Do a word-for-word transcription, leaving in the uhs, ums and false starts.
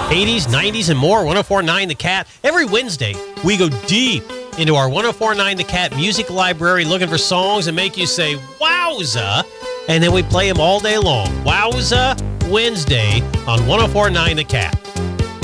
eighties, nineties, and more. one oh four point nine The Cat. Every Wednesday, we go deep into our one oh four point nine The Cat music library looking for songs that make you say, wowza, and then we play them all day long. Wowza Wednesday on one oh four point nine The Cat.